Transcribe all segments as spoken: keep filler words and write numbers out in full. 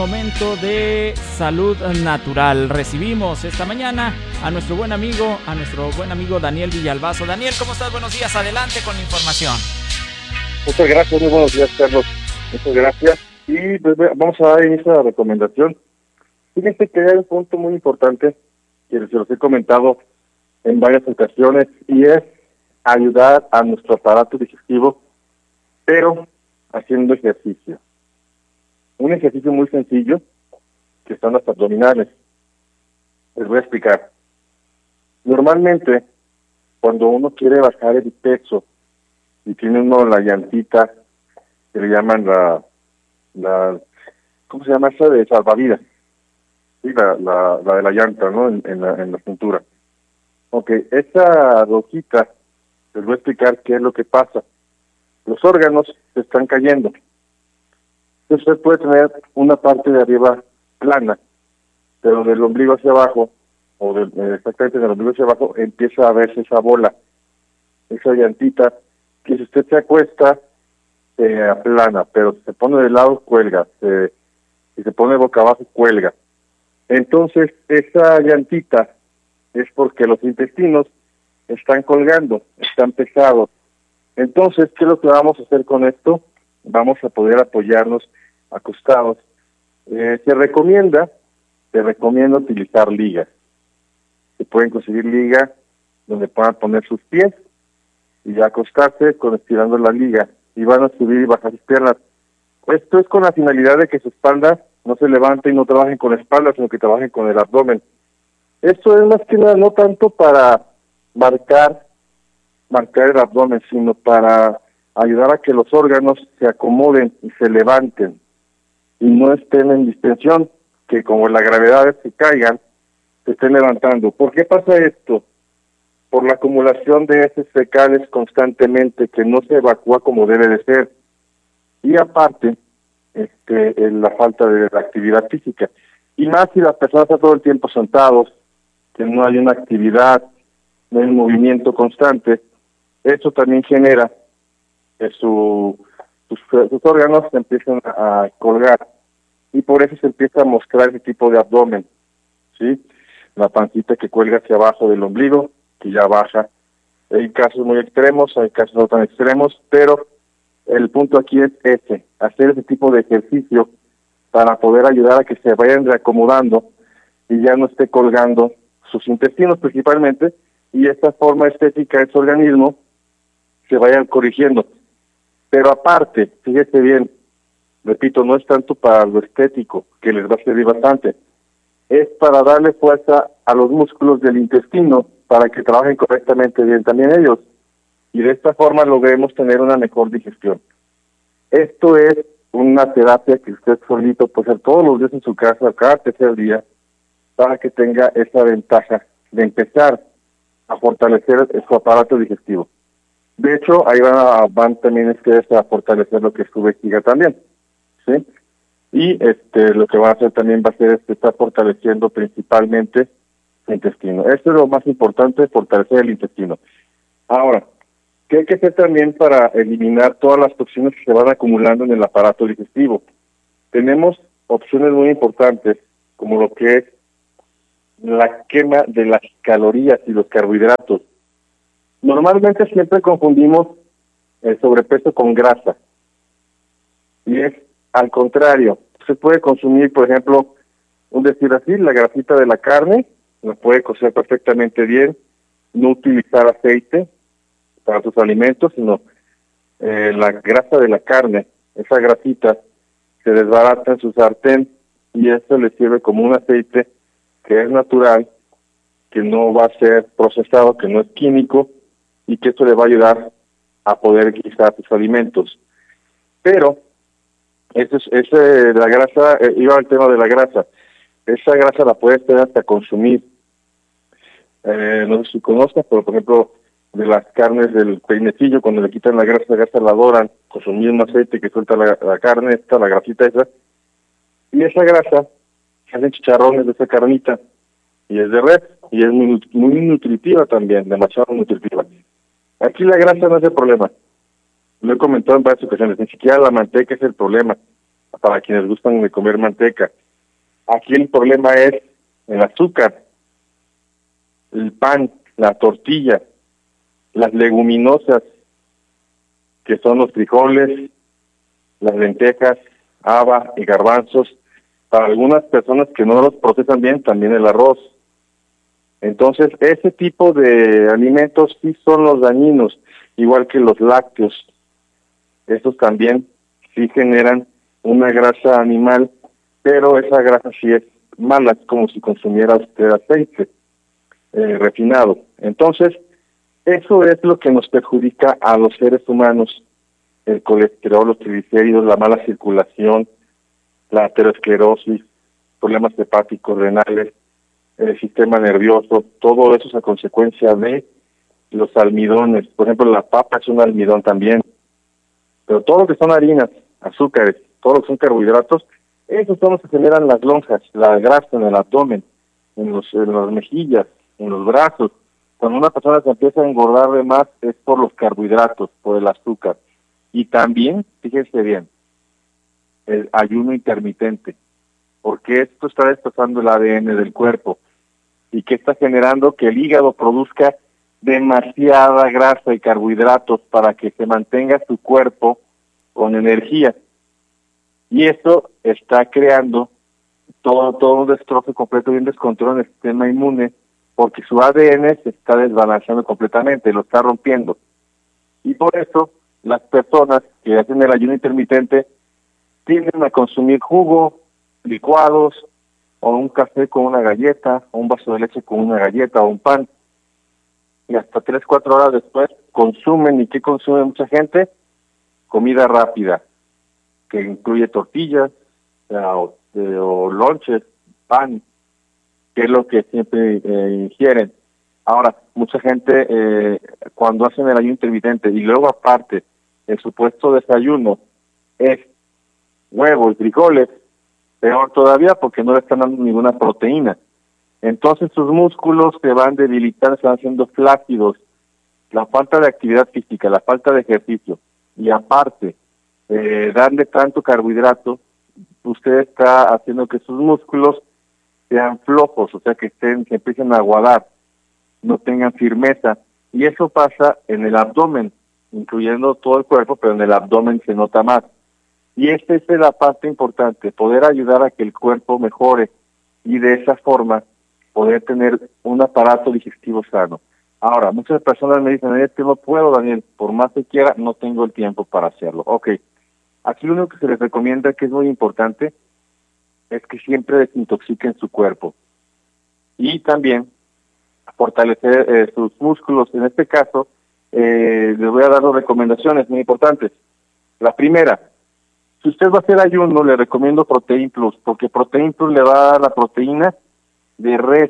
Momento de salud natural. Recibimos esta mañana a nuestro buen amigo, a nuestro buen amigo Daniel Villalbazo. Daniel, ¿cómo estás? Buenos días, adelante con la información. Muchas gracias, muy buenos días, Carlos. Muchas gracias. Y pues vamos a dar inicio a la recomendación. Fíjense que hay un punto muy importante que se los he comentado en varias ocasiones y es ayudar a nuestro aparato digestivo, pero haciendo ejercicio. Un ejercicio muy sencillo, que están las abdominales. Les voy a explicar. Normalmente, cuando uno quiere bajar el peso y tiene uno la llantita, que le llaman la, la ¿cómo se llama esa? De salvavidas. Sí, la, la, la de la llanta, ¿no? En, en, la, en la cintura. Ok, esa rojita, les voy a explicar qué es lo que pasa. Los órganos se están cayendo. Usted puede tener una parte de arriba plana, pero del ombligo hacia abajo, o del, exactamente del ombligo hacia abajo, empieza a verse esa bola, esa llantita, que si usted se acuesta, se aplana, pero si se pone de lado, cuelga, se, si se pone boca abajo, cuelga. Entonces, esa llantita es porque los intestinos están colgando, están pesados. Entonces, ¿qué es lo que vamos a hacer con esto? Vamos a poder apoyarnos acostados. Eh, se recomienda, se recomienda utilizar ligas. Se pueden conseguir ligas donde puedan poner sus pies y ya acostarse con estirando la liga y van a subir y bajar sus piernas. Esto es con la finalidad de que su espalda no se levante y no trabajen con la espalda, sino que trabajen con el abdomen. Esto es más que nada no tanto para marcar, marcar el abdomen, sino para ayudar a que los órganos se acomoden y se levanten y no estén en distensión, que como la gravedad se caigan, se estén levantando. ¿Por qué pasa esto? Por la acumulación de heces fecales constantemente, que no se evacúa como debe de ser. Y aparte, este, la falta de la actividad física. Y más si las personas están todo el tiempo sentados, que no hay una actividad, no hay un movimiento constante, eso también genera que su, sus, sus órganos se empiezan a, a colgar y por eso se empieza a mostrar ese tipo de abdomen, ¿sí? La pancita que cuelga hacia abajo del ombligo, que ya baja. Hay casos muy extremos, hay casos no tan extremos, pero el punto aquí es ese, hacer ese tipo de ejercicio para poder ayudar a que se vayan reacomodando y ya no esté colgando sus intestinos principalmente, y esta forma estética de su organismo se vayan corrigiendo. Pero aparte, fíjese bien, repito, no es tanto para lo estético, que les va a servir bastante, es para darle fuerza a los músculos del intestino para que trabajen correctamente bien también ellos, y de esta forma logremos tener una mejor digestión. Esto es una terapia que usted solito puede hacer todos los días en su casa, cada tercer día, para que tenga esa ventaja de empezar a fortalecer su aparato digestivo. De hecho, ahí van, a, van también ustedes a fortalecer lo que es su vejiga también, ¿sí? Y este lo que va a hacer también va a ser este, estar fortaleciendo principalmente el intestino. Esto es lo más importante, fortalecer el intestino. Ahora, ¿qué hay que hacer también para eliminar todas las toxinas que se van acumulando en el aparato digestivo? Tenemos opciones muy importantes, como lo que es la quema de las calorías y los carbohidratos. Normalmente siempre confundimos el sobrepeso con grasa. Y es al contrario. Se puede consumir, por ejemplo, un decir así, la grasita de la carne, la puede cocer perfectamente bien, no utilizar aceite para sus alimentos, sino eh, la grasa de la carne, esa grasita se desbarata en su sartén y eso le sirve como un aceite que es natural, que no va a ser procesado, que no es químico, y que esto le va a ayudar a poder guisar sus alimentos. Pero, ese, ese, la grasa, eh, iba al tema de la grasa, esa grasa la puedes tener hasta consumir. Eh, no sé si conozcas, pero por ejemplo, de las carnes del peinecillo, cuando le quitan la grasa, la grasa la doran, con su mismo aceite que suelta la, la carne, esta, la grasita esa, y esa grasa, se hacen chicharrones de esa carnita, y es de res, y es muy, muy nutritiva también, demasiado nutritiva. Aquí la grasa no es el problema. Lo he comentado en varias ocasiones, ni siquiera la manteca es el problema. para quienes gustan de comer manteca. Aquí el problema es el azúcar, el pan, la tortilla, las leguminosas, que son los frijoles, las lentejas, haba y garbanzos. Para algunas personas que no los procesan bien, también el arroz. Entonces, ese tipo de alimentos sí son los dañinos, igual que los lácteos. Estos también sí generan una grasa animal, pero esa grasa sí es mala, es como si consumiera usted aceite eh, refinado. Entonces, eso es lo que nos perjudica a los seres humanos: el colesterol, los triglicéridos, la mala circulación, la aterosclerosis, problemas hepáticos, renales, el sistema nervioso. Todo eso es a consecuencia de los almidones. Por ejemplo, la papa es un almidón también. Pero todo lo que son harinas, azúcares, todo lo que son carbohidratos, esos son los que generan las lonjas, la grasa en el abdomen, en, los, en las mejillas, en los brazos. Cuando una persona se empieza a engordar de más es por los carbohidratos, por el azúcar. Y también, fíjense bien, el ayuno intermitente, porque esto está desplazando el A D N del cuerpo y que está generando que el hígado produzca demasiada grasa y carbohidratos para que se mantenga su cuerpo con energía. Y eso está creando todo, todo un destrozo completo y un descontrol en el sistema inmune, porque su A D N se está desbalanceando completamente, lo está rompiendo. Y por eso las personas que hacen el ayuno intermitente tienden a consumir jugo, licuados, o un café con una galleta, o un vaso de leche con una galleta, o un pan. Y hasta tres, cuatro horas después consumen, ¿y qué consume mucha gente? Comida rápida, que incluye tortillas, o, eh, o lonches, pan, que es lo que siempre eh, ingieren. Ahora, mucha gente eh, cuando hacen el ayuno intermitente y luego aparte el supuesto desayuno es huevo y frijoles, peor todavía porque no le están dando ninguna proteína. Entonces sus músculos se van debilitando, se van haciendo flácidos. La falta de actividad física, la falta de ejercicio y aparte eh, darle tanto carbohidrato, usted está haciendo que sus músculos sean flojos, o sea que estén, que empiecen a aguadar, no tengan firmeza, y eso pasa en el abdomen, incluyendo todo el cuerpo, pero en el abdomen se nota más. Y esta es la parte importante, poder ayudar a que el cuerpo mejore y de esa forma poder tener un aparato digestivo sano. Ahora, muchas personas me dicen, es que no puedo, Daniel, por más que quiera, no tengo el tiempo para hacerlo. Ok, aquí lo único que se les recomienda, que es muy importante, es que siempre desintoxiquen su cuerpo. Y también fortalecer eh, sus músculos. En este caso, eh, les voy a dar dos recomendaciones muy importantes. La primera, si usted va a hacer ayuno, le recomiendo Protein Plus, porque Protein Plus le va a dar la proteína de res,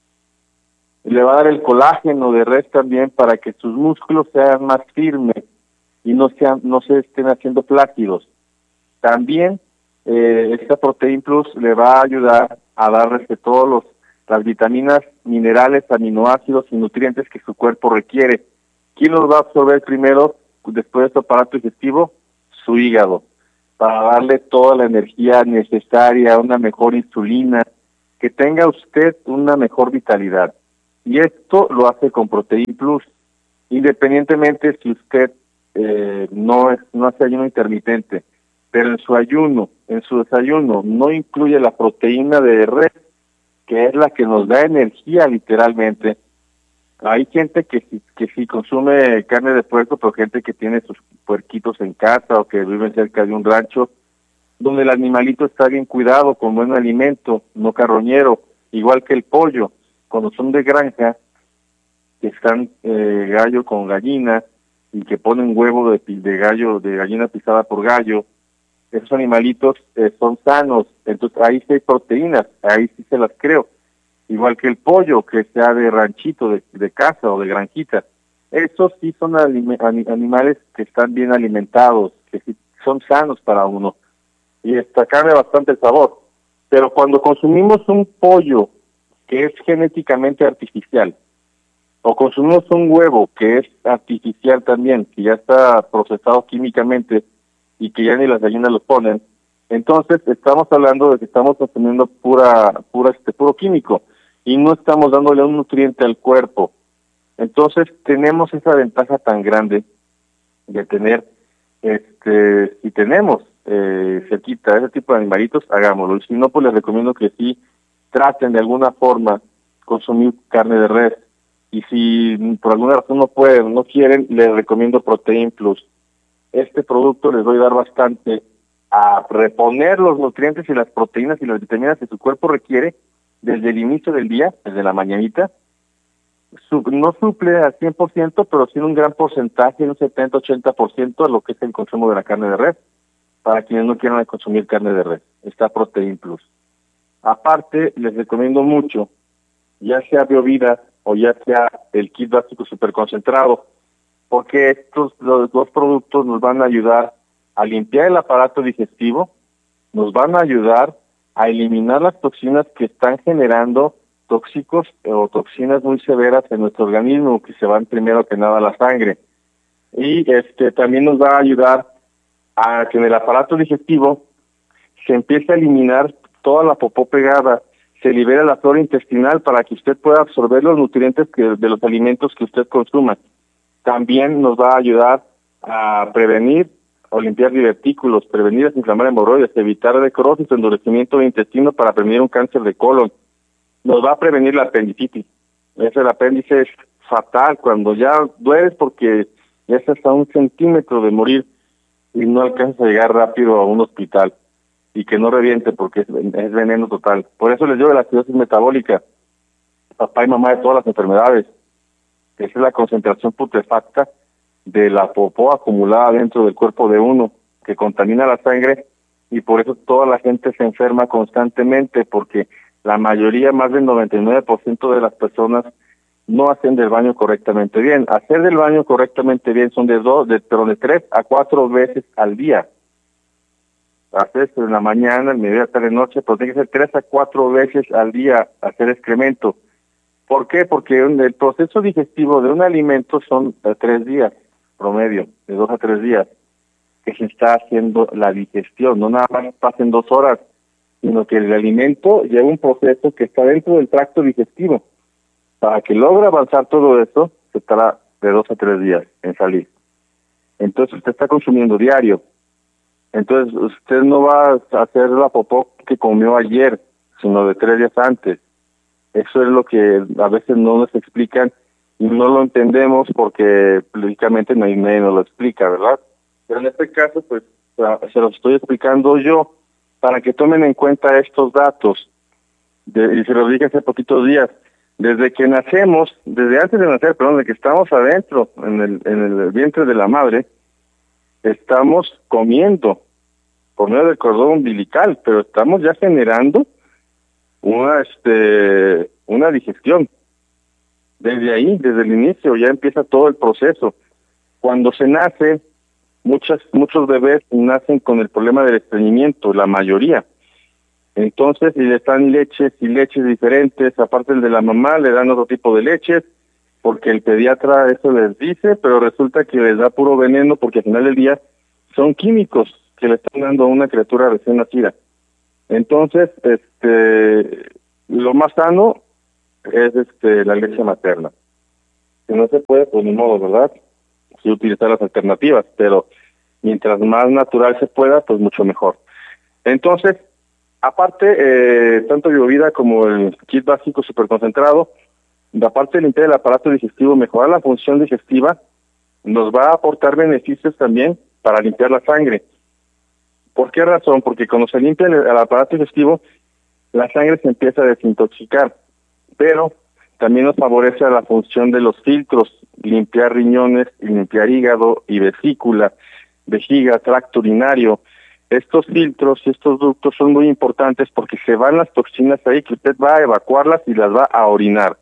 le va a dar el colágeno de res también para que sus músculos sean más firmes y no sean, no se estén haciendo flácidos. También eh, esta Protein Plus le va a ayudar a darles de todos los las vitaminas, minerales, aminoácidos y nutrientes que su cuerpo requiere. ¿Quién los va a absorber primero después de su aparato digestivo? Su hígado, para darle toda la energía necesaria, una mejor insulina, que tenga usted una mejor vitalidad. Y esto lo hace con Protein Plus, independientemente si usted eh, no es no hace ayuno intermitente, pero en su ayuno, en su desayuno, no incluye la proteína de res, que es la que nos da energía literalmente. Hay gente que sí, que sí consume carne de puerco, pero gente que tiene sus puerquitos en casa o que viven cerca de un rancho, donde el animalito está bien cuidado, con buen alimento, no carroñero, igual que el pollo. Cuando son de granja, que están eh, gallo con gallina y que ponen huevo de, de gallo, de gallina pisada por gallo, esos animalitos eh, son sanos, entonces ahí sí hay proteínas, ahí sí se las creo. Igual que el pollo, que sea de ranchito, de, de casa o de granjita. Esos sí son anim, animales que están bien alimentados, que sí son sanos para uno. Y esta carne bastante sabor. Pero cuando consumimos un pollo que es genéticamente artificial, o consumimos un huevo que es artificial también, que ya está procesado químicamente, y que ya ni las gallinas lo ponen, Entonces estamos hablando de que estamos consumiendo pura, pura este puro químico y no estamos dándole un nutriente al cuerpo. Entonces tenemos esa ventaja tan grande de tener, este, si tenemos eh, cerquita ese tipo de animalitos, hagámoslo. Y si no, pues les recomiendo que sí traten de alguna forma consumir carne de res. Y si por alguna razón no pueden, no quieren, les recomiendo Protein Plus. Este producto les va a ayudar bastante a reponer los nutrientes y las proteínas y las vitaminas que su cuerpo requiere desde el inicio del día, desde la mañanita. No suple al cien por ciento, pero sí un gran porcentaje, un setenta a ochenta por ciento a lo que es el consumo de la carne de res, para quienes no quieran consumir carne de res. Está Protein Plus. Aparte, les recomiendo mucho, ya sea Biovida o ya sea el kit básico super concentrado, porque estos los dos productos nos van a ayudar a limpiar el aparato digestivo, nos van a ayudar a eliminar las toxinas que están generando tóxicos o toxinas muy severas en nuestro organismo, que se van primero que nada a la sangre. Y este también nos va a ayudar a que en el aparato digestivo se empiece a eliminar toda la popó pegada, se libera la flora intestinal para que usted pueda absorber los nutrientes que, de los alimentos que usted consuma. También nos va a ayudar a prevenir o limpiar divertículos, prevenir desinflamar hemorroides, evitar necrosis o endurecimiento del intestino para prevenir un cáncer de colon. Nos va a prevenir la apendicitis. Ese el apéndice es fatal cuando ya dueles porque ya estás a un centímetro de morir y no alcanzas a llegar rápido a un hospital y que no reviente porque es, es veneno total. Por eso les digo la acidosis metabólica, papá y mamá de todas las enfermedades. Esa es la concentración putrefacta de la popó acumulada dentro del cuerpo de uno, que contamina la sangre, y por eso toda la gente se enferma constantemente, porque la mayoría, más del noventa y nueve por ciento de las personas no hacen del baño correctamente bien. Hacer del baño correctamente bien son de dos, de, pero de tres a cuatro veces al día. Hacer en la mañana, en mediodía, tarde, noche, pero tiene que ser tres a cuatro veces al día hacer excremento. ¿Por qué? Porque el proceso digestivo de un alimento son tres días, promedio, de dos a tres días, que se está haciendo la digestión. No nada más pasen dos horas, sino que el alimento lleva un proceso que está dentro del tracto digestivo. Para que logre avanzar todo esto, se estará de dos a tres días en salir. Entonces usted está consumiendo diario. Entonces usted no va a hacer la popó que comió ayer, sino de tres días antes. Eso es lo que a veces no nos explican y no lo entendemos porque lógicamente nadie nos lo explica, ¿verdad? Pero en este caso, pues, se los estoy explicando yo para que tomen en cuenta estos datos. De, y se los dije hace poquitos días. Desde que nacemos, desde antes de nacer, perdón, de que estamos adentro, en el, en el vientre de la madre, estamos comiendo por medio del cordón umbilical, pero estamos ya generando una este una digestión. Desde ahí, desde el inicio, ya empieza todo el proceso. Cuando se nace, muchas muchos bebés nacen con el problema del estreñimiento, la mayoría. Entonces, si les dan leches y leches diferentes, aparte del de la mamá, le dan otro tipo de leches, porque el pediatra eso les dice, pero resulta que les da puro veneno, porque al final del día son químicos que le están dando a una criatura recién nacida. Entonces, este, lo más sano es este la leche materna. Si no se puede, pues ni modo, ¿verdad? Sí utilizar las alternativas, pero mientras más natural se pueda, pues mucho mejor. Entonces, aparte, eh, tanto Biovida como el kit básico super concentrado, aparte de limpiar el aparato digestivo, mejorar la función digestiva, nos va a aportar beneficios también para limpiar la sangre. ¿Por qué razón? Porque cuando se limpia el, el aparato digestivo, la sangre se empieza a desintoxicar, pero también nos favorece a la función de los filtros, limpiar riñones, limpiar hígado y vesícula, vejiga, tracto urinario. Estos filtros y estos ductos son muy importantes porque se van las toxinas ahí que usted va a evacuarlas y las va a orinar.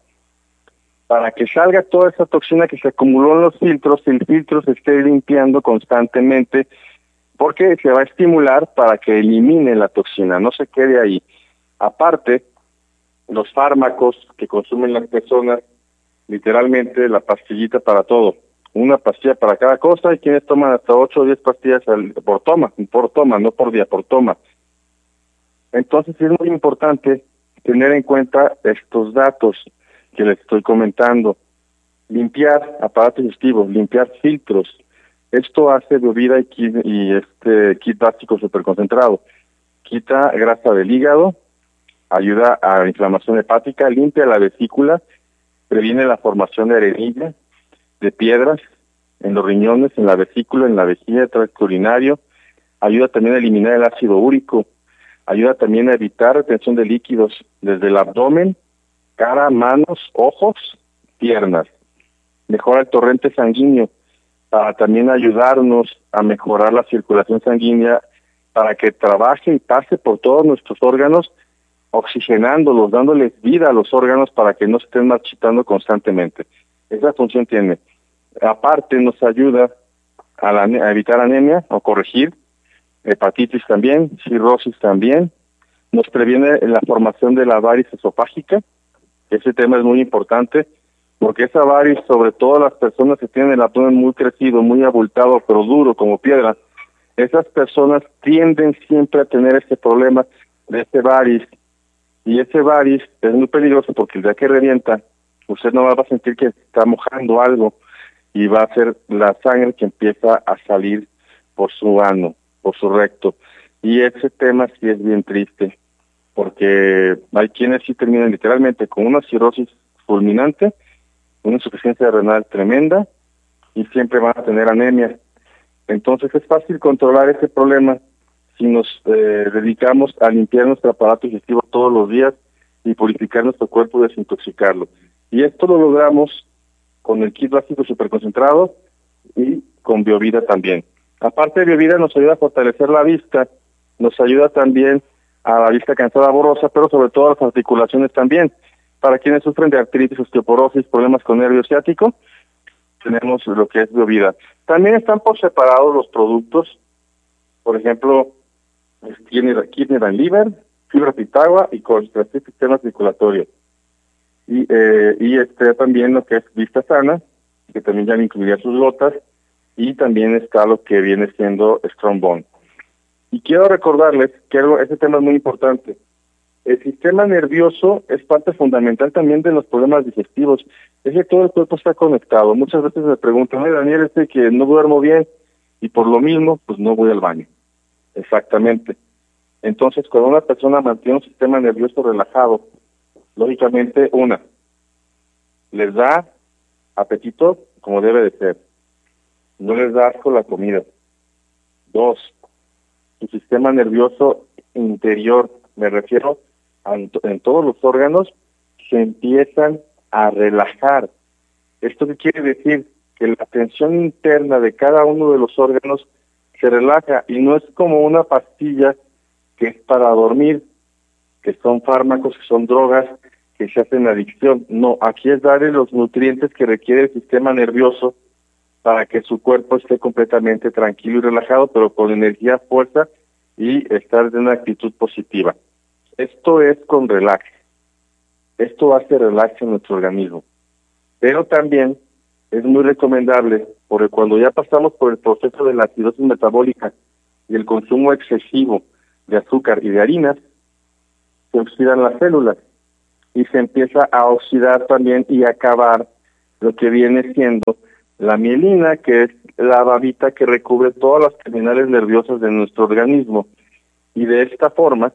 Para que salga toda esa toxina que se acumuló en los filtros, el filtro se esté limpiando constantemente porque se va a estimular para que elimine la toxina, no se quede ahí. Aparte, los fármacos que consumen las personas, literalmente la pastillita para todo, una pastilla para cada cosa, hay quienes toman hasta ocho o diez pastillas al, por toma, por toma, no por día, por toma. Entonces es muy importante tener en cuenta estos datos que les estoy comentando. Limpiar aparatos digestivos, limpiar filtros. Esto hace bebida y, kit, y este kit básico superconcentrado. Quita grasa del hígado, ayuda a la inflamación hepática, limpia la vesícula, previene la formación de arenilla, de piedras en los riñones, en la vesícula, en la vejiga, tracto urinario, ayuda también a eliminar el ácido úrico, ayuda también a evitar retención de líquidos desde el abdomen, cara, manos, ojos, piernas. Mejora el torrente sanguíneo para también ayudarnos a mejorar la circulación sanguínea para que trabaje y pase por todos nuestros órganos, oxigenándolos, dándoles vida a los órganos para que no se estén marchitando constantemente. Esa función tiene. Aparte nos ayuda a, la, a evitar anemia o corregir, hepatitis también, cirrosis también, nos previene la formación de la variz esofágica. Ese tema es muy importante porque esa variz, sobre todo las personas que tienen el abdomen muy crecido, muy abultado, pero duro como piedra, esas personas tienden siempre a tener este problema de ese variz, y ese variz es muy peligroso porque el día que revienta, usted no va a sentir que está mojando algo y va a ser la sangre que empieza a salir por su ano, por su recto. Y ese tema sí es bien triste, porque hay quienes sí terminan literalmente con una cirrosis fulminante, una insuficiencia renal tremenda, y siempre van a tener anemia. Entonces es fácil controlar ese problema si nos eh, dedicamos a limpiar nuestro aparato digestivo todos los días y purificar nuestro cuerpo y desintoxicarlo. Y esto lo logramos con el kit básico superconcentrado y con Biovida también. Aparte de Biovida nos ayuda a fortalecer la vista, nos ayuda también a la vista cansada borrosa, pero sobre todo a las articulaciones también. Para quienes sufren de artritis, osteoporosis, problemas con nervio ciático, tenemos lo que es Biovida. También están por separados los productos, por ejemplo, tiene Kidney and Liver, Fibra Pitagua y Colchicine, este sistema circulatorio. Y, eh, y este también lo que es Vista Sana, que también ya le incluiría sus gotas, y también está lo que viene siendo Strong Bone. Y quiero recordarles que algo, ese tema es muy importante. El sistema nervioso es parte fundamental también de los problemas digestivos. Es que todo el cuerpo está conectado. Muchas veces me preguntan, oye, Daniel, este que no duermo bien y por lo mismo, pues no voy al baño. Exactamente. Entonces, cuando una persona mantiene un sistema nervioso relajado, lógicamente, una, les da apetito como debe de ser. No les da asco la comida. Dos, su sistema nervioso interior, me refiero a en, en todos los órganos, se empiezan a relajar. ¿Esto qué quiere decir? Que la tensión interna de cada uno de los órganos se relaja y no es como una pastilla que es para dormir, que son fármacos, que son drogas, que se hacen adicción. No, aquí es darle los nutrientes que requiere el sistema nervioso para que su cuerpo esté completamente tranquilo y relajado, pero con energía, fuerza y estar de una actitud positiva. Esto es con relax. Esto hace relax en nuestro organismo. Pero también es muy recomendable, porque cuando ya pasamos por el proceso de la acidosis metabólica y el consumo excesivo de azúcar y de harinas, se oxidan las células y se empieza a oxidar también y a acabar lo que viene siendo la mielina, que es la babita que recubre todas las terminales nerviosas de nuestro organismo, y de esta forma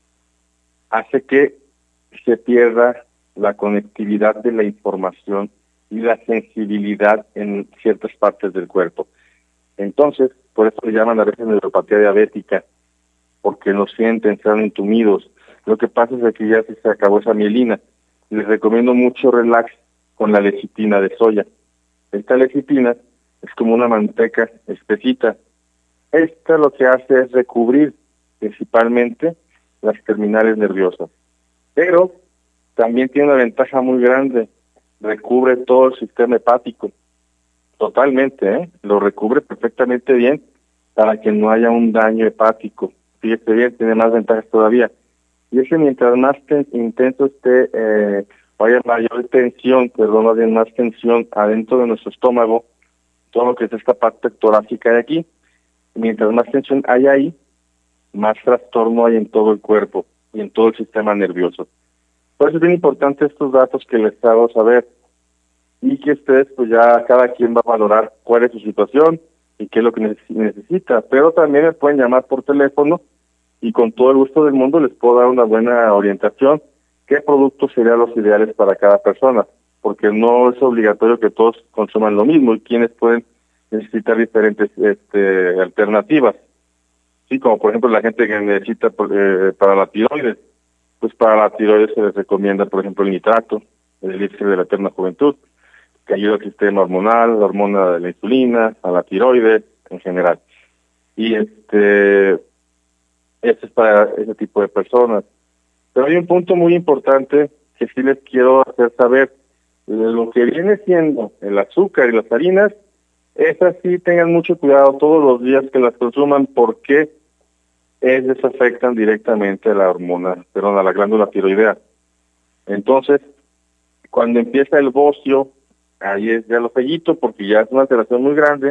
hace que se pierda la conectividad de la información y la sensibilidad en ciertas partes del cuerpo. Entonces, por eso le llaman a veces neuropatía diabética, porque nos sienten, están entumidos. Lo que pasa es que ya se acabó esa mielina. Les recomiendo mucho relax con la lecitina de soya. Esta lecitina es como una manteca espesita. Esta lo que hace es recubrir principalmente las terminales nerviosas. Pero también tiene una ventaja muy grande. Recubre todo el sistema hepático. Totalmente, ¿eh? Lo recubre perfectamente bien para que no haya un daño hepático. Fíjese bien, tiene más ventajas todavía. Y es que mientras más ten, intenso esté, eh, vaya mayor tensión, perdón, más bien más tensión adentro de nuestro estómago, todo lo que es esta parte torácica de aquí, mientras más tensión hay ahí, más trastorno hay en todo el cuerpo y en todo el sistema nervioso. Por eso es bien importante estos datos que les hago saber y que ustedes, pues ya cada quien va a valorar cuál es su situación y qué es lo que necesita. Pero también me pueden llamar por teléfono y con todo el gusto del mundo les puedo dar una buena orientación qué productos serían los ideales para cada persona, porque no es obligatorio que todos consuman lo mismo y quienes pueden necesitar diferentes este, alternativas. Sí, como por ejemplo la gente que necesita eh, para la tiroides, pues para la tiroides se les recomienda, por ejemplo, el nitrato, el elixir de la eterna juventud, que ayuda al sistema hormonal, la hormona de la insulina, a la tiroides en general. Y este, este es para ese tipo de personas. Pero hay un punto muy importante que sí les quiero hacer saber. Lo que viene siendo el azúcar y las harinas, esas sí tengan mucho cuidado todos los días que las consuman, porque ellas afectan directamente a la hormona, perdón, a la glándula tiroidea. Entonces, cuando empieza el bocio, ahí es ya lo sellito, porque ya es una alteración muy grande,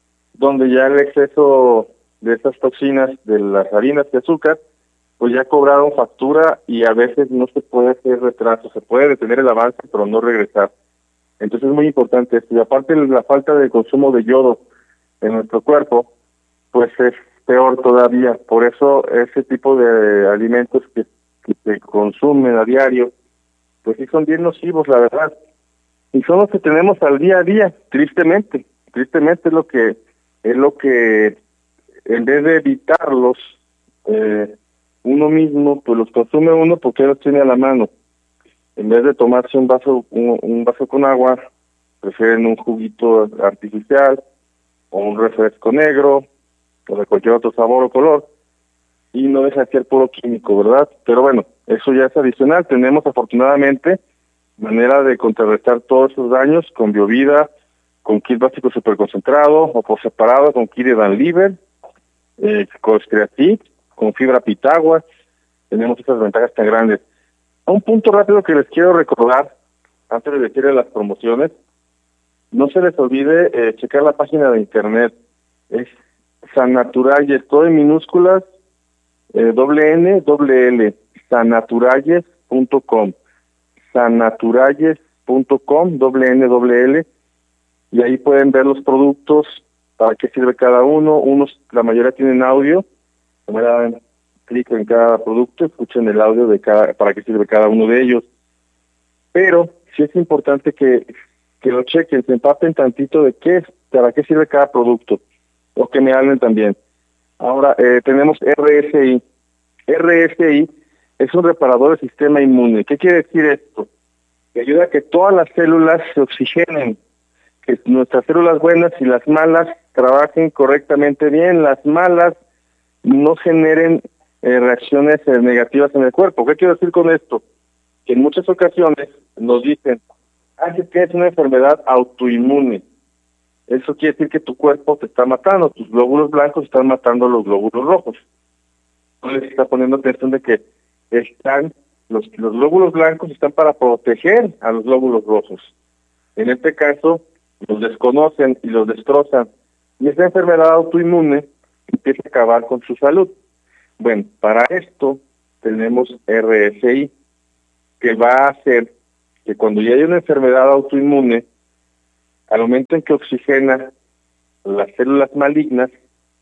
donde ya el exceso de esas toxinas de las harinas y azúcar, pues ya cobraron factura y a veces no se puede hacer retraso, se puede detener el avance, pero no regresar. Entonces es muy importante esto. Y aparte la falta de consumo de yodo en nuestro cuerpo, pues es peor todavía. Por eso ese tipo de alimentos que, que se consumen a diario, pues sí son bien nocivos, la verdad. Y son los que tenemos al día a día, tristemente. Tristemente es lo que, es lo que en vez de evitarlos, eh, uno mismo, pues los consume uno porque los tiene a la mano. En vez de tomarse un vaso un, un vaso con agua, prefieren un juguito artificial o un refresco negro o de cualquier otro sabor o color, y no deja de ser puro químico, ¿verdad? Pero bueno, eso ya es adicional. Tenemos afortunadamente manera de contrarrestar todos esos daños con Biovida, con kit básico superconcentrado o por separado con kit de Danliber, eh, con Creative, con fibra pitagua. Tenemos esas ventajas tan grandes. Un punto rápido que les quiero recordar antes de decirles las promociones: no se les olvide eh, checar la página de internet. Es Sannaturalles, todo en minúsculas, eh, doble N, doble L, sannaturalles punto com, sannaturalles punto com, doble N, doble L, y ahí pueden ver los productos, para qué sirve cada uno. Unos, la mayoría tienen audio, dan clic en cada producto, escuchen el audio de cada, para qué sirve cada uno de ellos. Pero sí es importante que, que lo chequen, se empapen tantito de qué es, para qué sirve cada producto, o que me hablen también. Ahora, eh, tenemos R S I. R S I es un reparador del sistema inmune. ¿Qué quiere decir esto? Que ayuda a que todas las células se oxigenen, que nuestras células buenas y las malas trabajen correctamente bien, las malas no generen eh, reacciones eh, negativas en el cuerpo. ¿Qué quiero decir con esto? Que en muchas ocasiones nos dicen, ah, que tienes una enfermedad autoinmune. Eso quiere decir que tu cuerpo te está matando, tus glóbulos blancos están matando a los glóbulos rojos. No les está poniendo atención de que están los, los glóbulos blancos están para proteger a los glóbulos rojos. En este caso, los desconocen y los destrozan. Y esta enfermedad autoinmune empieza a acabar con su salud. Bueno, para esto tenemos R S I, que va a hacer que cuando ya hay una enfermedad autoinmune, al momento en que oxigena las células malignas,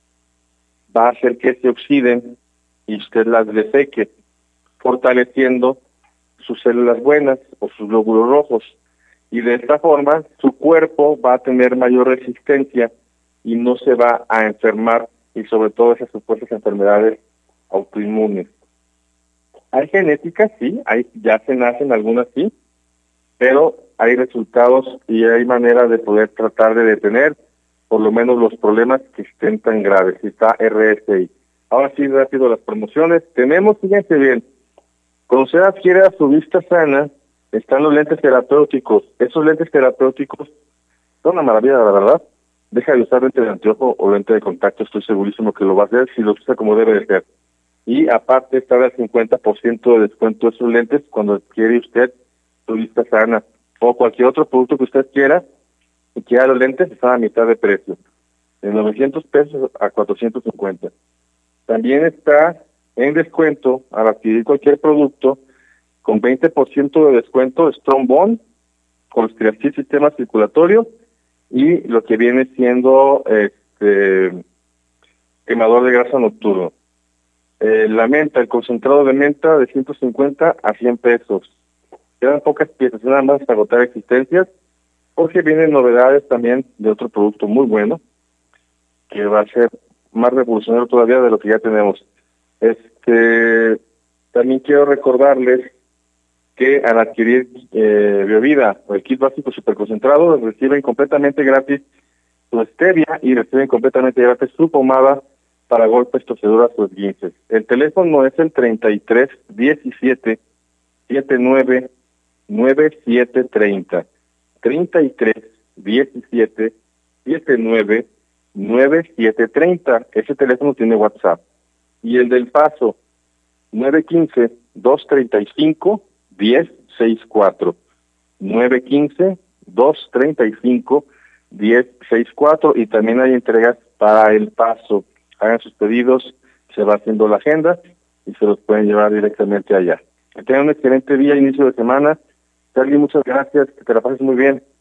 va a hacer que se oxiden y usted las defeque, fortaleciendo sus células buenas o sus glóbulos rojos. Y de esta forma, su cuerpo va a tener mayor resistencia y no se va a enfermar, y sobre todo esas supuestas enfermedades autoinmunes. Hay genéticas, sí, hay, ya se nacen algunas, sí, pero hay resultados y hay manera de poder tratar de detener por lo menos los problemas que estén tan graves. Está R S I. Ahora sí, rápido las promociones. Tenemos, fíjense bien, cuando usted adquiere a su vista sana, están los lentes terapéuticos. Esos lentes terapéuticos son una maravilla, la verdad. Deja de usar lente de anteojo o lente de contacto, estoy segurísimo que lo va a hacer si lo usa como debe de ser. Y aparte está al cincuenta por ciento de descuento de esos lentes cuando adquiere usted su vista sana. O cualquier otro producto que usted quiera, y quiera los lentes, están a mitad de precio. De novecientos pesos a cuatrocientos cincuenta. También está en descuento al adquirir cualquier producto con veinte por ciento de descuento Strombone, Colstriacid sistema circulatorio y lo que viene siendo este quemador de grasa nocturno. Eh, la menta, el concentrado de menta de ciento cincuenta a cien pesos. Quedan pocas piezas, nada más para agotar existencias, porque vienen novedades también de otro producto muy bueno, que va a ser más revolucionario todavía de lo que ya tenemos. Este, también quiero recordarles que al adquirir eh, Biovida o el kit básico superconcentrado, reciben completamente gratis su stevia y reciben completamente gratis su pomada para golpes, torceduras o esguinces. El teléfono es el treinta y tres diecisiete setenta y nueve noventa y siete treinta. treinta y tres diecisiete setenta y nueve noventa y siete treinta. Ese teléfono tiene WhatsApp. Y el del Paso, nueve uno cinco, dos tres cinco, uno cero seis cuatro. nueve uno cinco, dos tres cinco, uno cero seis cuatro. Y también hay entregas para El Paso. Hagan sus pedidos, se va haciendo la agenda y se los pueden llevar directamente allá. Que tengan un excelente día, inicio de semana. Charlie, muchas gracias, que te la pases muy bien.